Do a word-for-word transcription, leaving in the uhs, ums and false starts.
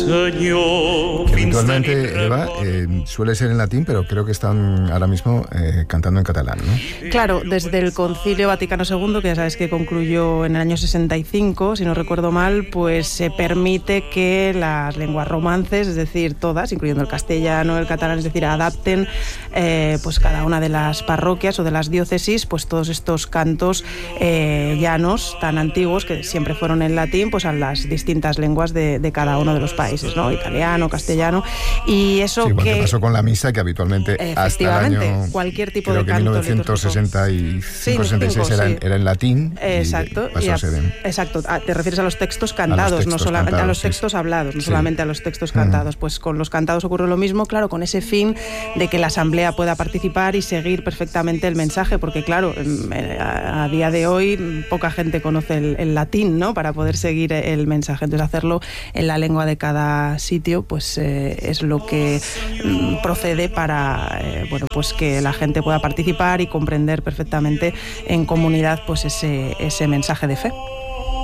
Habitualmente, Eva, eh, suele ser en latín, pero creo que están ahora mismo eh, cantando en catalán, ¿no? Claro, desde el Concilio Vaticano segundo, que ya sabes que concluyó en el año sesenta y cinco, si no recuerdo mal, pues se permite que las lenguas romances, es decir, todas, incluyendo el castellano, el catalán, es decir, adapten eh, pues cada una de las parroquias o de las diócesis, pues todos estos cantos eh, llanos tan antiguos que siempre fueron en latín, pues a las distintas lenguas de, de cada uno de los países, ¿no? Italiano, castellano, y eso sí, que... que pasó con la misa, que habitualmente hasta el año... cualquier tipo creo de que canto mil novecientos sesenta y cinco sesenta y seis era, sí. era en latín. Exacto. Y pasó y a, a ser en... Exacto. Ah, te refieres a los textos cantados, a los textos no solamente cantados, a los sí. textos hablados, no sí. solamente a los textos cantados. Uh-huh. Pues con los cantados ocurre lo mismo, claro, con ese fin de que la asamblea pueda participar y seguir perfectamente el mensaje, porque claro, a, a día de hoy poca gente conoce el, el latín, ¿no? Para poder seguir el mensaje. Entonces hacerlo en la lengua de cada sitio, pues eh, es lo que mm, procede para eh, bueno, pues que la gente pueda participar y comprender perfectamente en comunidad pues ese, ese mensaje de fe.